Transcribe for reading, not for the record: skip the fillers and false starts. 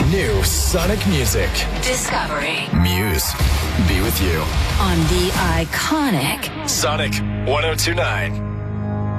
New Sonic music. Discovery. Muse. Be with you. On the iconic Sonic 1029.